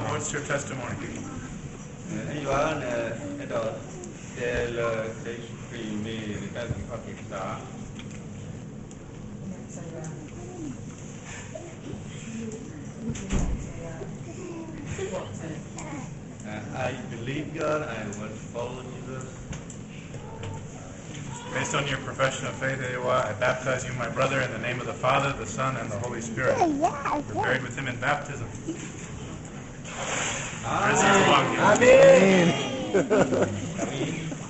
what's your testimony? I believe God. I want to follow Jesus. Based on your profession of faith, I baptize you, my brother, in the name of the Father, the Son, and the Holy Spirit. You're buried with him in baptism. Risen among you. Amen.